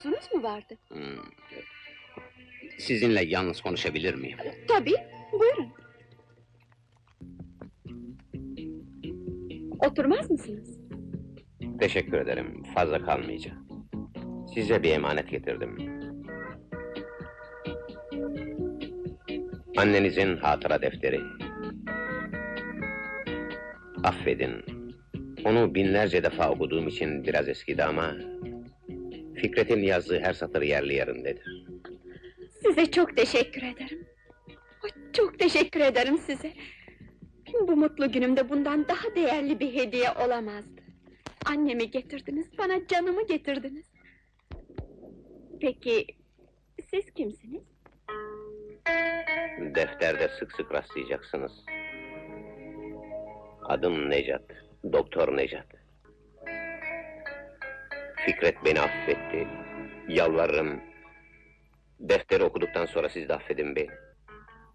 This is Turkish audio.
Arzunuz mu vardı? Sizinle yalnız konuşabilir miyim? Tabii, buyurun. Oturmaz mısınız? Teşekkür ederim, fazla kalmayacağım. Size bir emanet getirdim. Annenizin hatıra defteri. Affedin, onu binlerce defa okuduğum için biraz eskidi ama... Fikret'in yazdığı her satır yerli yerindedir. Size çok teşekkür ederim. Çok teşekkür ederim size. Bu mutlu günümde bundan daha değerli bir hediye olamazdı. Annemi getirdiniz, bana canımı getirdiniz. Peki, siz kimsiniz? Defterde sık sık rastlayacaksınız. Adım Necat, Doktor Necat. Fikret beni affetti. Yalvarırım. Defteri okuduktan sonra siz de affedin beni.